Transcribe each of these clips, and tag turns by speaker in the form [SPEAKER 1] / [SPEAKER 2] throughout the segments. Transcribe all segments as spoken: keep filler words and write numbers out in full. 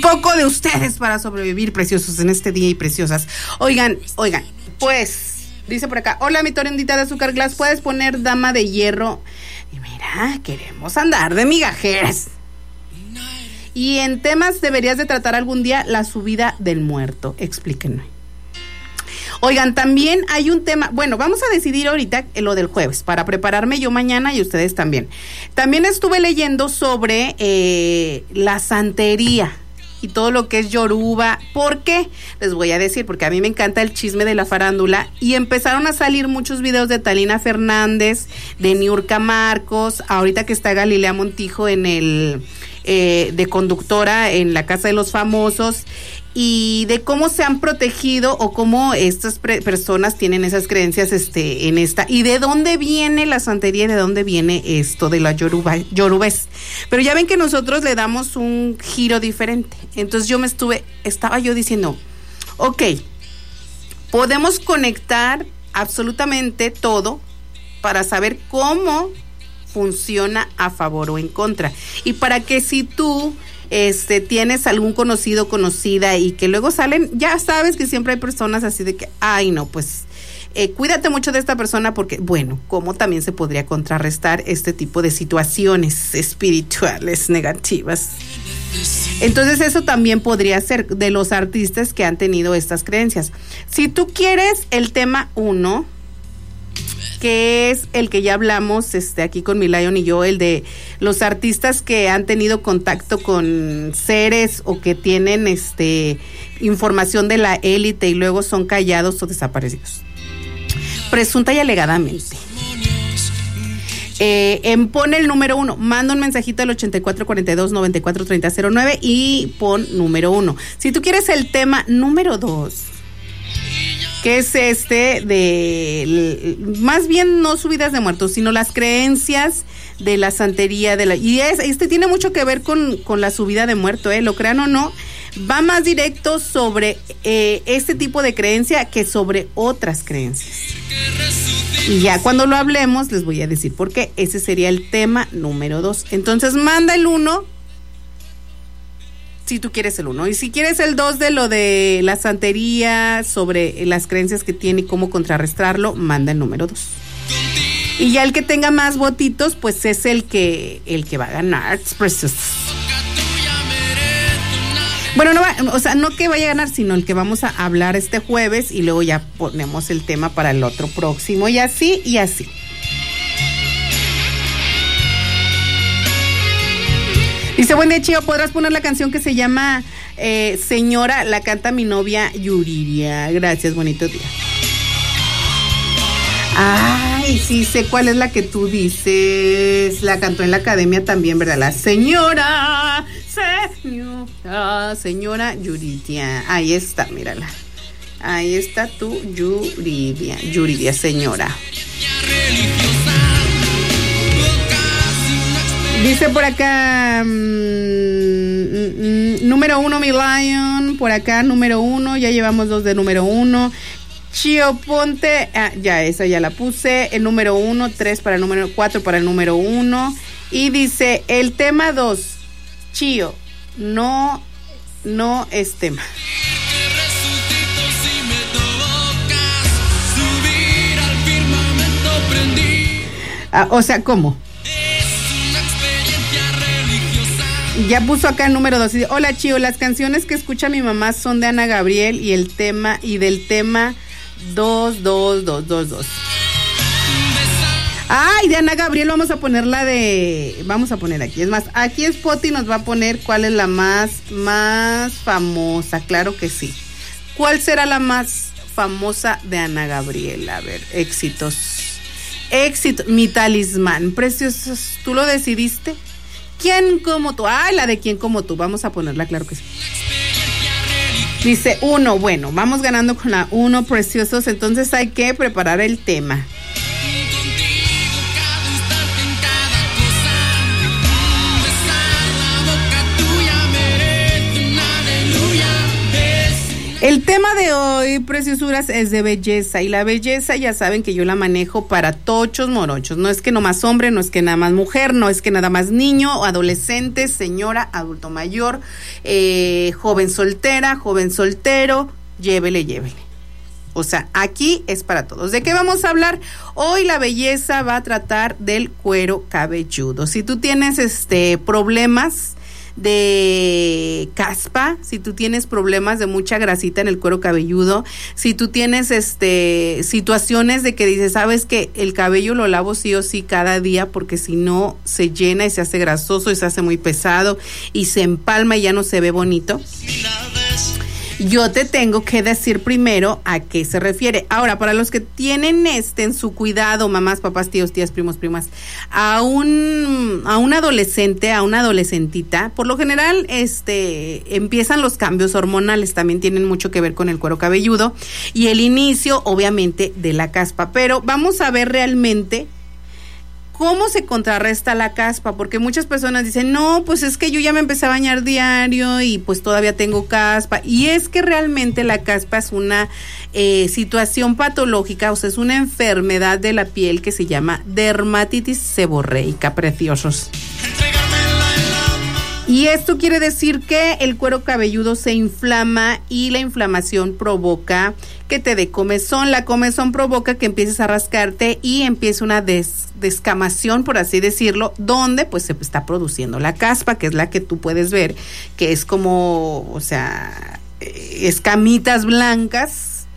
[SPEAKER 1] poco de ustedes para sobrevivir, preciosos, en este día y preciosas. Oigan, oigan, pues, dice por acá, hola mi torendita de azúcar glass, ¿puedes poner dama de hierro? Y mira, queremos andar de migajeras. Y en temas deberías de tratar algún día la subida del muerto, explíquenme. Oigan, también hay un tema, bueno, vamos a decidir ahorita lo del jueves, para prepararme yo mañana y ustedes también. También estuve leyendo sobre eh, la santería y todo lo que es yoruba. ¿Por qué? Les voy a decir, porque a mí me encanta el chisme de la farándula y empezaron a salir muchos videos de Talina Fernández, de Niurka Marcos, ahorita que está Galilea Montijo en el eh, de conductora en la Casa de los Famosos, y de cómo se han protegido o cómo estas pre- personas tienen esas creencias este en esta, y de dónde viene la santería y de dónde viene esto de la yoruba, yorubés. Pero ya ven que nosotros le damos un giro diferente. Entonces yo me estuve, estaba yo diciendo, ok, podemos conectar absolutamente todo para saber cómo funciona a favor o en contra. Y para que si tú este tienes algún conocido, conocida, y que luego salen, ya sabes que siempre hay personas así de que, ay no, pues eh, cuídate mucho de esta persona, porque bueno, cómo también se podría contrarrestar este tipo de situaciones espirituales negativas. Entonces eso también podría ser de los artistas que han tenido estas creencias. Si tú quieres el tema uno, que es el que ya hablamos este aquí con mi Lion y yo, el de los artistas que han tenido contacto con seres o que tienen este información de la élite y luego son callados o desaparecidos, presunta y alegadamente. Eh, en pon el número uno, manda un mensajito al ochenta y cuatro cuarenta y dos noventa y cuatro treinta cero nueve y pon número uno. Si tú quieres el tema número dos, que es este de, más bien no subidas de muertos, sino las creencias de la santería, de la, y es, este tiene mucho que ver con, con la subida de muerto, eh, lo crean o no, va más directo sobre eh, este tipo de creencia que sobre otras creencias. Y ya cuando lo hablemos les voy a decir por qué. Ese sería el tema número dos. Entonces manda el uno si tú quieres el uno, y si quieres el dos de lo de la santería, sobre las creencias que tiene y cómo contrarrestarlo, manda el número dos. Y ya el que tenga más votitos, pues es el que el que va a ganar. Bueno, no va, o sea, no que vaya a ganar, sino el que vamos a hablar este jueves, y luego ya ponemos el tema para el otro próximo, y así y así. Dice, buen día, Chío, ¿podrás poner la canción que se llama eh, Señora? La canta mi novia Yuridia. Gracias, bonito día. Ay, sí, sé cuál es la que tú dices. La cantó en la academia también, ¿verdad? La señora, señora, señora Yuridia. Ahí está, mírala. Ahí está tu Yuridia, Yuridia, señora. Dice por acá, mmm, mmm, número uno, mi Lion, por acá, número uno, ya llevamos dos de número uno. Chío, ponte, ah, ya, esa ya la puse, el número uno, tres para el número cuatro para el número uno. Y dice, el tema dos, Chío, no, no es tema. Ah, o sea, ¿cómo? Ya puso acá el número dos. Hola, Chío, las canciones que escucha mi mamá son de Ana Gabriel y el tema y del tema dos dos dos dos dos. Ay, de Ana Gabriel vamos a poner la de, vamos a poner aquí, es más, aquí Spotty nos va a poner cuál es la más más famosa, claro que sí. ¿Cuál será la más famosa de Ana Gabriel? A ver, éxitos. Éxito, mi talismán, preciosos, ¿tú lo decidiste? ¿Quién como tú? Ay, la de quién como tú. Vamos a ponerla, claro que sí. Dice uno, bueno, vamos ganando con la uno, preciosos. Entonces hay que preparar el tema. El tema de hoy, preciosuras, es de belleza. Y la belleza ya saben que yo la manejo para tochos morochos. No es que nomás hombre, no es que nada más mujer, no es que nada más niño, adolescente, señora, adulto mayor, eh, joven soltera, joven soltero, llévele, llévele. O sea, aquí es para todos. ¿De qué vamos a hablar? Hoy la belleza va a tratar del cuero cabelludo. Si tú tienes este problemas de caspa, si tú tienes problemas de mucha grasita en el cuero cabelludo, si tú tienes este situaciones de que dices, sabes que el cabello lo lavo sí o sí cada día porque si no se llena y se hace grasoso y se hace muy pesado y se empalma y ya no se ve bonito. Yo te tengo que decir primero a qué se refiere. Ahora, para los que tienen este en su cuidado, mamás, papás, tíos, tías, primos, primas, a un a un adolescente, a una adolescentita, por lo general, este, empiezan los cambios hormonales, también tienen mucho que ver con el cuero cabelludo y el inicio, obviamente, de la caspa. Pero vamos a ver realmente ¿cómo se contrarresta la caspa? Porque muchas personas dicen, no, pues es que yo ya me empecé a bañar diario y pues todavía tengo caspa. Y es que realmente la caspa es una eh, situación patológica, o sea, es una enfermedad de la piel que se llama dermatitis seborreica, preciosos. Y esto quiere decir que el cuero cabelludo se inflama y la inflamación provoca que te dé comezón. La comezón provoca que empieces a rascarte y empiece una des, descamación, por así decirlo, donde pues se está produciendo la caspa, que es la que tú puedes ver, que es como, o sea, escamitas blancas.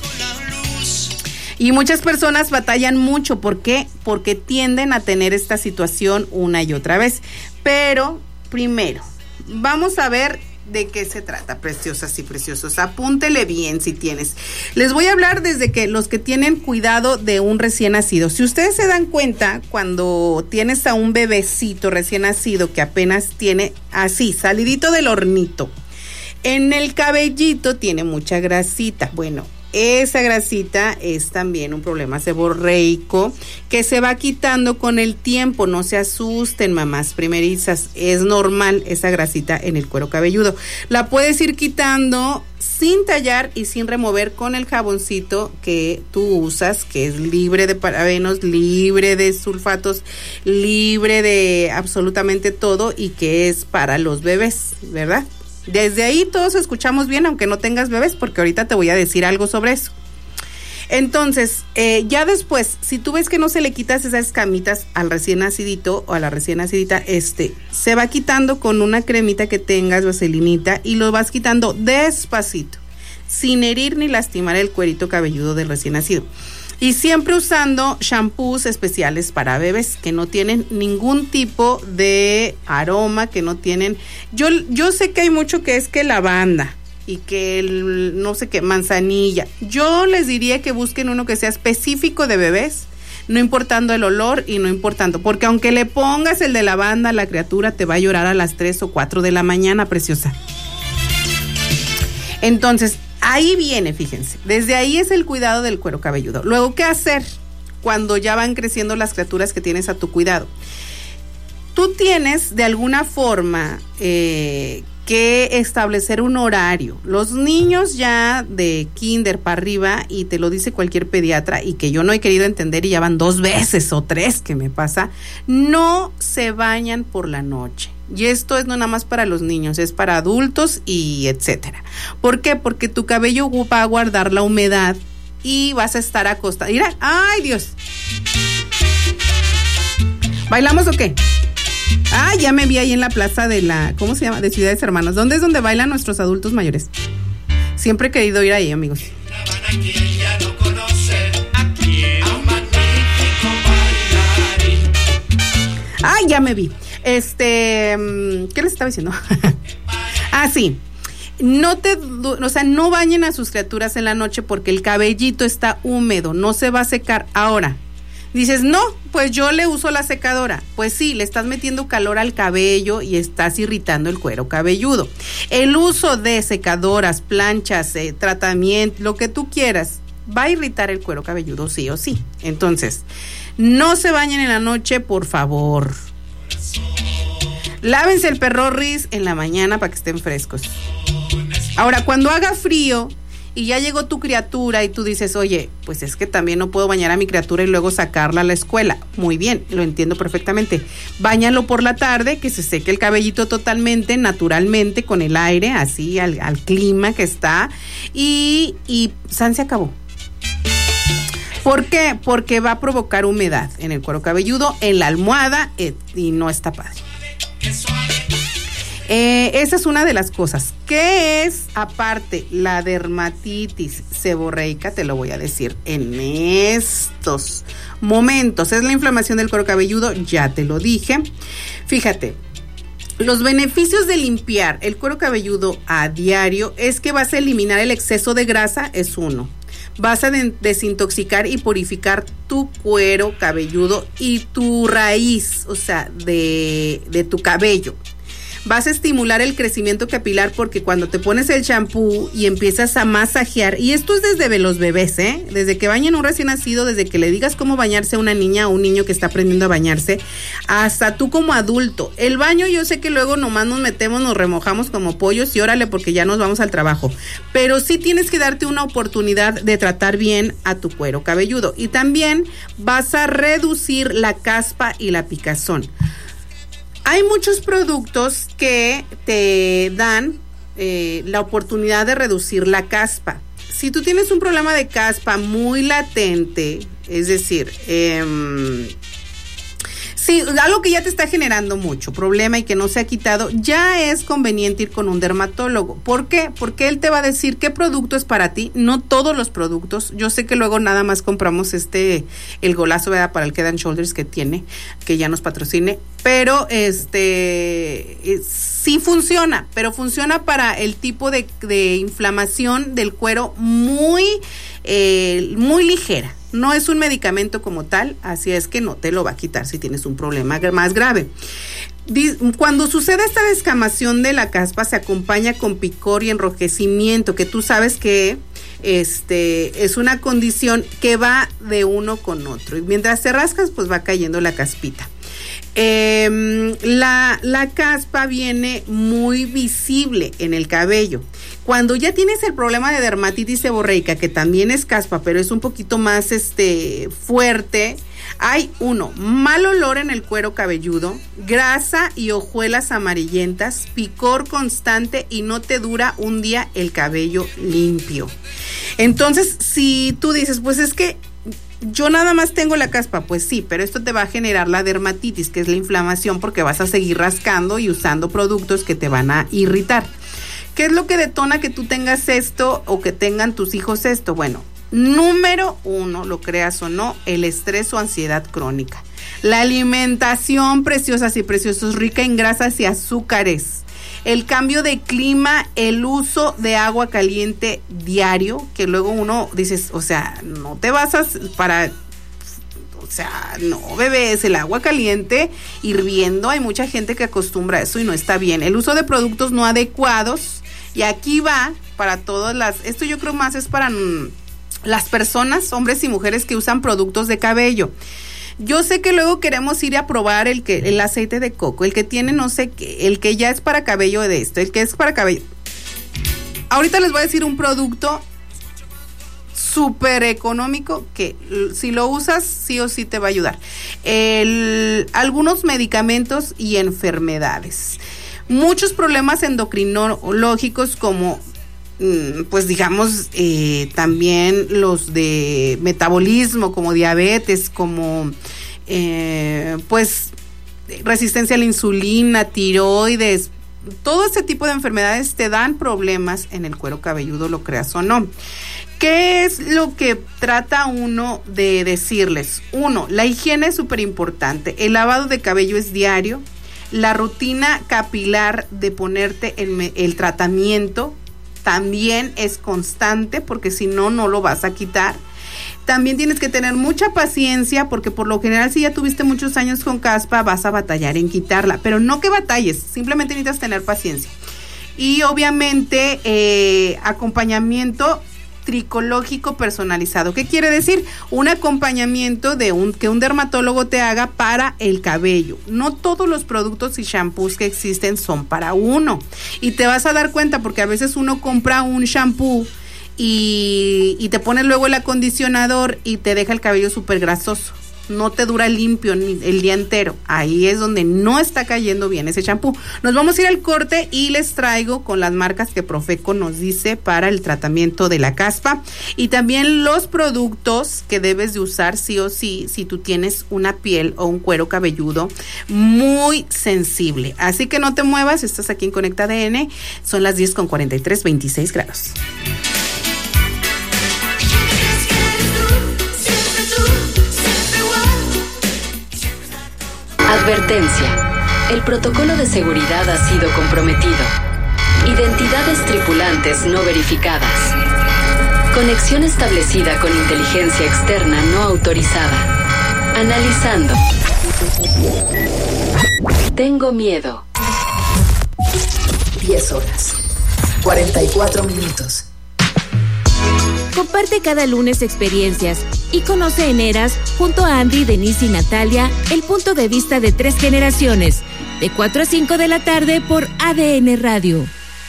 [SPEAKER 1] Y muchas personas batallan mucho. ¿Por qué? Porque tienden a tener esta situación una y otra vez. Pero primero, vamos a ver de qué se trata, preciosas y preciosos. Apúntele bien si tienes. Les voy a hablar desde que los que tienen cuidado de un recién nacido. Si ustedes se dan cuenta, cuando tienes a un bebecito recién nacido que apenas tiene así, salidito del hornito, en el cabellito tiene mucha grasita. Bueno, esa grasita es también un problema seborreico que se va quitando con el tiempo. No se asusten, mamás primerizas, es normal esa grasita en el cuero cabelludo. La puedes ir quitando sin tallar y sin remover con el jaboncito que tú usas, que es libre de parabenos, libre de sulfatos, libre de absolutamente todo y que es para los bebés, ¿verdad? Desde ahí todos escuchamos bien, aunque no tengas bebés, porque ahorita te voy a decir algo sobre eso. Entonces, eh, ya después, si tú ves que no se le quitas esas escamitas al recién nacidito o a la recién nacidita, este, se va quitando con una cremita que tengas, vaselinita, y lo vas quitando despacito, sin herir ni lastimar el cuerito cabelludo del recién nacido. Y siempre usando shampoos especiales para bebés que no tienen ningún tipo de aroma, que no tienen... Yo, yo sé que hay mucho que es que lavanda y que el, no sé qué, manzanilla. Yo les diría que busquen uno que sea específico de bebés, no importando el olor y no importando, porque aunque le pongas el de lavanda, la criatura te va a llorar a las tres o cuatro de la mañana, preciosa. Entonces, ahí viene, fíjense, desde ahí es el cuidado del cuero cabelludo. Luego, ¿qué hacer cuando ya van creciendo las criaturas que tienes a tu cuidado? Tú tienes de alguna forma eh, que establecer un horario. Los niños ya de kinder para arriba, y te lo dice cualquier pediatra, y que yo no he querido entender y ya van dos veces o tres que me pasa, no se bañan por la noche. Y esto es no nada más para los niños, es para adultos y etcétera. ¿Por qué? Porque tu cabello va a guardar la humedad y vas a estar acostada. Mira, ¡ay, Dios! ¿Bailamos o qué? Ah, ya me vi ahí en la plaza de la, ¿cómo se llama? De Ciudades Hermanas. ¿Dónde es donde bailan nuestros adultos mayores? Siempre he querido ir ahí, amigos. Ay, ya me vi. Este, ¿qué les estaba diciendo? Ah, sí. No te, o sea, no bañen a sus criaturas en la noche porque el cabellito está húmedo, no se va a secar. Ahora, dices, no, pues yo le uso la secadora. Pues sí, le estás metiendo calor al cabello y estás irritando el cuero cabelludo. El uso de secadoras, planchas, eh, tratamiento, lo que tú quieras, va a irritar el cuero cabelludo sí o sí. Entonces, no se bañen en la noche, por favor. Lávense el perrorris en la mañana para que estén frescos. Ahora, cuando haga frío y ya llegó tu criatura y tú dices, oye, pues es que también no puedo bañar a mi criatura y luego sacarla a la escuela. Muy bien, lo entiendo perfectamente. Báñalo por la tarde, que se seque el cabellito totalmente, naturalmente, con el aire, así, al, al clima que está. Y, y san se acabó. ¿Por qué? Porque va a provocar humedad en el cuero cabelludo, en la almohada, eh, y no está padre. Eh, esa es una de las cosas. ¿Qué es, aparte, la dermatitis seborreica? Te lo voy a decir en estos momentos. Es la inflamación del cuero cabelludo, ya te lo dije. Fíjate, los beneficios de limpiar el cuero cabelludo a diario es que vas a eliminar el exceso de grasa, es uno. Vas a de- desintoxicar y purificar tu cuero cabelludo y tu raíz, o sea, de, de tu cabello. Vas a estimular el crecimiento capilar porque cuando te pones el champú y empiezas a masajear, y esto es desde los bebés, ¿eh? Desde que bañen a un recién nacido, desde que le digas cómo bañarse a una niña o un niño que está aprendiendo a bañarse, hasta tú como adulto. El baño, yo sé que luego nomás nos metemos, nos remojamos como pollos y órale porque ya nos vamos al trabajo, pero sí tienes que darte una oportunidad de tratar bien a tu cuero cabelludo, y también vas a reducir la caspa y la picazón. Hay muchos productos que te dan eh, la oportunidad de reducir la caspa. Si tú tienes un problema de caspa muy latente, es decir, eh, sí, algo que ya te está generando mucho problema y que no se ha quitado, ya es conveniente ir con un dermatólogo. ¿Por qué? Porque él te va a decir qué producto es para ti, no todos los productos. Yo sé que luego nada más compramos este, el golazo, ¿verdad? Para el Head and Shoulders que tiene, que ya nos patrocine, pero este eh, sí funciona, pero funciona para el tipo de, de inflamación del cuero muy, eh, muy ligera. No es un medicamento como tal, así es que no te lo va a quitar si tienes un problema más grave. Cuando sucede esta descamación de la caspa, se acompaña con picor y enrojecimiento, que tú sabes que este es una condición que va de uno con otro. Y mientras te rascas, pues va cayendo la caspita. Eh, la, la caspa viene muy visible en el cabello. Cuando ya tienes el problema de dermatitis seborreica, que también es caspa, pero es un poquito más este, fuerte, hay uno, mal olor en el cuero cabelludo, grasa y hojuelas amarillentas, picor constante y no te dura un día el cabello limpio. Entonces, si tú dices, pues es que yo nada más tengo la caspa, pues sí, pero esto te va a generar la dermatitis, que es la inflamación, porque vas a seguir rascando y usando productos que te van a irritar. ¿Qué es lo que detona que tú tengas esto o que tengan tus hijos esto? Bueno, número uno, lo creas o no, el estrés o ansiedad crónica. La alimentación, preciosas y preciosos, rica en grasas y azúcares. El cambio de clima, el uso de agua caliente diario, que luego uno dices, o sea, no te vas a para, o sea, no bebes el agua caliente hirviendo. Hay mucha gente que acostumbra a eso y no está bien. El uso de productos no adecuados, y aquí va para todas las, esto yo creo más es para mm, las personas, hombres y mujeres que usan productos de cabello. Yo sé que luego queremos ir a probar el que el aceite de coco, el que tiene no sé qué, el que ya es para cabello de esto, el que es para cabello. Ahorita les voy a decir un producto súper económico que si lo usas sí o sí te va a ayudar. El, algunos medicamentos y enfermedades. Muchos problemas endocrinológicos como pues digamos eh, también los de metabolismo como diabetes, como eh, pues resistencia a la insulina, tiroides, todo ese tipo de enfermedades te dan problemas en el cuero cabelludo, lo creas o no. ¿Qué es lo que trata uno de decirles? Uno, la higiene es súper importante, el lavado de cabello es diario, la rutina capilar de ponerte el, el tratamiento también es constante, porque si no, no lo vas a quitar. También tienes que tener mucha paciencia, porque por lo general si ya tuviste muchos años con caspa vas a batallar en quitarla, pero no que batalles, simplemente necesitas tener paciencia. Y obviamente eh, acompañamiento tricológico personalizado. ¿Qué quiere decir? Un acompañamiento de un que un dermatólogo te haga para el cabello. No todos los productos y shampoos que existen son para uno. Y te vas a dar cuenta porque a veces uno compra un shampoo y, y te pones luego el acondicionador y te deja el cabello súper grasoso. No te dura limpio ni el día entero. Ahí es donde no está cayendo bien ese champú. Nos vamos a ir al corte y les traigo con las marcas que Profeco nos dice para el tratamiento de la caspa y también los productos que debes de usar sí o sí si tú tienes una piel o un cuero cabelludo muy sensible. Así que no te muevas, estás aquí en Conecta A D N. Son las diez con cuarenta y tres, veintiséis grados.
[SPEAKER 2] Advertencia. El protocolo de seguridad ha sido comprometido. Identidades tripulantes no verificadas. Conexión establecida con inteligencia externa no autorizada. Analizando. Tengo miedo.
[SPEAKER 3] diez horas. cuarenta y cuatro minutos.
[SPEAKER 4] Comparte cada lunes experiencias y conoce en Eras, junto a Andy, Denise y Natalia, el punto de vista de tres generaciones, de cuatro a cinco de la tarde por A D N Radio.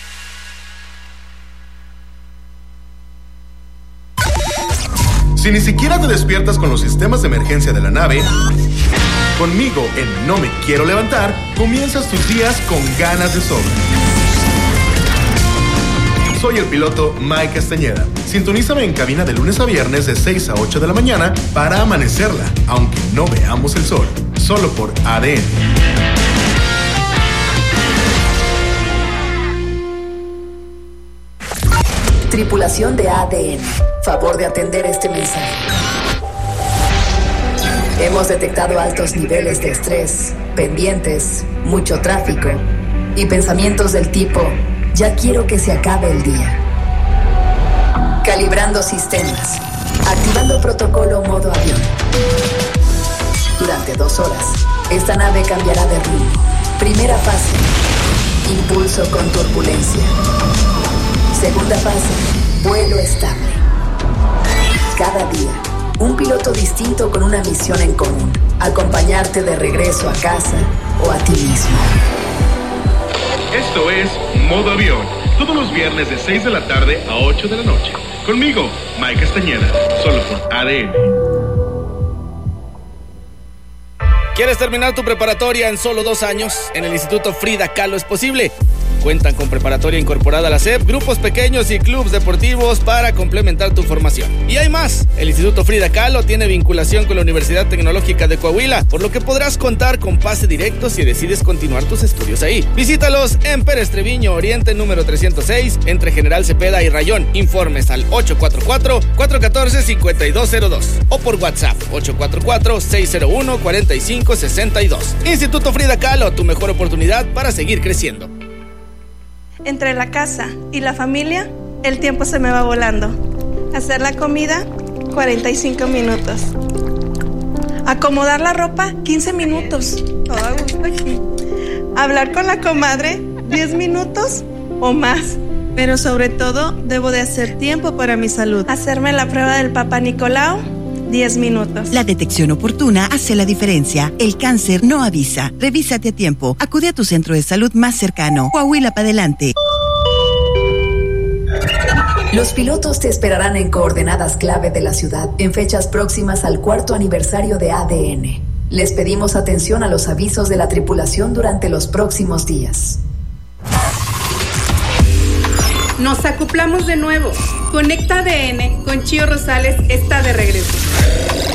[SPEAKER 5] Si ni siquiera te despiertas con los sistemas de emergencia de la nave, conmigo en No Me Quiero Levantar, comienzas tus días con ganas de sobra. Soy el piloto Mike Castañeda. Sintonízame en cabina de lunes a viernes de seis a ocho de la mañana para amanecerla, aunque no veamos el sol. Solo por A D N.
[SPEAKER 3] Tripulación de A D N. Favor de atender este mensaje. Hemos detectado altos niveles de estrés, pendientes, mucho tráfico y pensamientos del tipo: ya quiero que se acabe el día. Calibrando sistemas. Activando protocolo modo avión. Durante dos horas, esta nave cambiará de rumbo. Primera fase. Impulso con turbulencia. Segunda fase. Vuelo estable. Cada día, un piloto distinto con una misión en común. Acompañarte de regreso a casa o a ti mismo.
[SPEAKER 6] Esto es Modo Avión, todos los viernes de seis de la tarde a ocho de la noche. Conmigo, Mike Castañeda, solo por A D N.
[SPEAKER 7] ¿Quieres terminar tu preparatoria en solo dos años? En el Instituto Frida Kahlo es posible. Cuentan con preparatoria incorporada a la S E P, grupos pequeños y clubes deportivos para complementar tu formación. Y hay más. El Instituto Frida Kahlo tiene vinculación con la Universidad Tecnológica de Coahuila, por lo que podrás contar con pase directo si decides continuar tus estudios ahí. Visítalos en Pérez Treviño Oriente número trescientos seis, entre General Cepeda y Rayón. Informes al ocho cuatro cuatro, cuatro uno cuatro, cinco dos cero dos o por WhatsApp ocho cuatro cuatro, seis cero uno, cuatro cinco seis dos. Instituto Frida Kahlo, tu mejor oportunidad para seguir creciendo.
[SPEAKER 8] Entre la casa y la familia, el tiempo se me va volando. Hacer la comida, cuarenta y cinco minutos. Acomodar la ropa, quince minutos. Todo a gusto aquí. Hablar con la comadre, diez minutos o más. Pero sobre todo, debo de hacer tiempo para mi salud. Hacerme la prueba del Papá Nicolau, diez minutos.
[SPEAKER 9] La detección oportuna hace la diferencia. El cáncer no avisa. Revísate a tiempo. Acude a tu centro de salud más cercano. Coahuila para adelante.
[SPEAKER 3] Los pilotos te esperarán en coordenadas clave de la ciudad en fechas próximas al cuarto aniversario de A D N. Les pedimos atención a los avisos de la tripulación durante los próximos días.
[SPEAKER 1] Nos acoplamos de nuevo. Conecta A D N con Chío Rosales está de regreso.